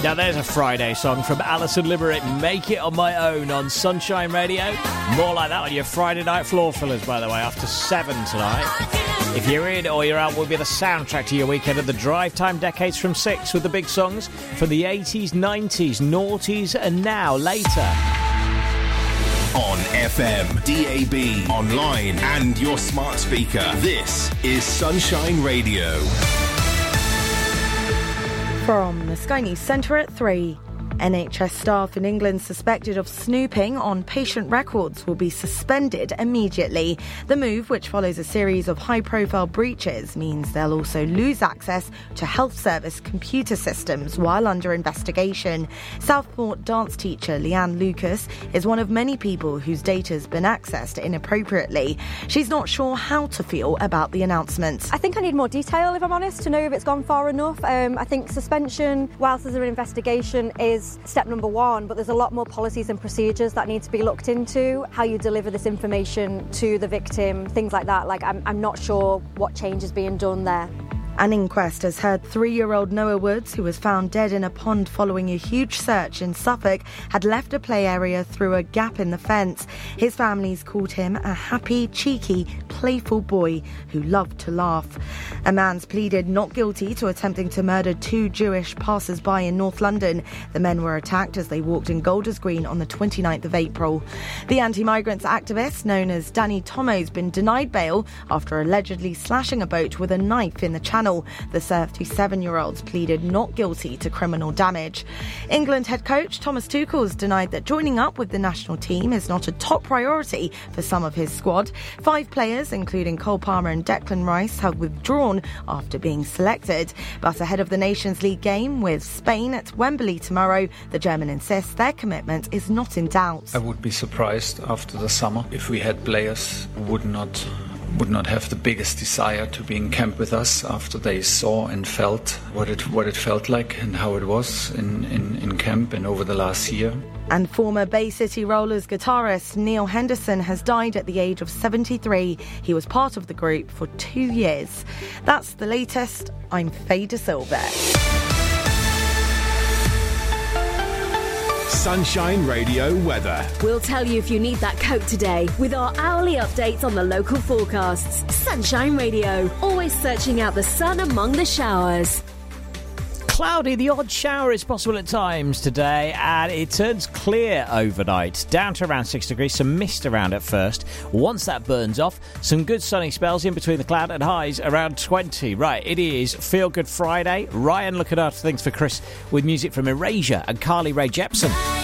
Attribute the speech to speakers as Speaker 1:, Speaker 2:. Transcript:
Speaker 1: Now there's a Friday song from Alison Limerick, Make It On My Own on Sunshine Radio. More like that on your Friday night floor fillers, by the way, after 7 tonight. If you're in or you're out, we'll be the soundtrack to your weekend of the drive time decades from 6 with the big songs from the 80s, 90s, noughties and now later.
Speaker 2: On FM, DAB, online and your smart speaker, this is Sunshine Radio.
Speaker 3: From the Sky News Centre at 3. NHS staff in England suspected of snooping on patient records will be suspended immediately. The move, which follows a series of high-profile breaches, means they'll also lose access to health service computer systems while under investigation. Southport dance teacher Leanne Lucas is one of many people whose data's been accessed inappropriately. She's not sure how to feel about the announcement.
Speaker 4: I think I need more detail, if I'm honest, to know if it's gone far enough. I think suspension, whilst there's an investigation, is step number one, but there's a lot more policies and procedures that need to be looked into. How you deliver this information to the victim, things like that. I'm not sure what change is being done there.
Speaker 3: An inquest has heard 3-year-old Noah Woods, who was found dead in a pond following a huge search in Suffolk, had left a play area through a gap in the fence. His family's called him a happy, cheeky, playful boy who loved to laugh. A man's pleaded not guilty to attempting to murder 2 Jewish passers-by in North London. The men were attacked as they walked in Golders Green on the 29th of April. The anti-migrants activist known as Danny Tomo's been denied bail after allegedly slashing a boat with a knife in the Channel. The 37-year-olds pleaded not guilty to criminal damage. England head coach Thomas Tuchel's denied that joining up with the national team is not a top priority for some of his squad. 5 players, including Cole Palmer and Declan Rice, have withdrawn after being selected. But ahead of the Nations League game with Spain at Wembley tomorrow, the German insists their commitment is not in doubt.
Speaker 5: I would be surprised after the summer if we had players who would not have the biggest desire to be in camp with us after they saw and felt what it felt like and how it was in camp and over the last year.
Speaker 3: And former Bay City Rollers guitarist Neil Henderson has died at the age of 73. He was part of the group for 2 years. That's the latest. I'm Faye De Silva.
Speaker 2: Sunshine Radio weather.
Speaker 6: We'll tell you if you need that coat today with our hourly updates on the local forecasts. Sunshine Radio, always searching out the sun among the showers.
Speaker 1: Cloudy, the odd shower is possible at times today, and it turns clear overnight, down to around 6 degrees, some mist around at first. Once that burns off, some good sunny spells in between the cloud and highs around 20. Right, it is Feel Good Friday. Ryan looking after things for Chris with music from Erasure and Carly Rae Jepsen.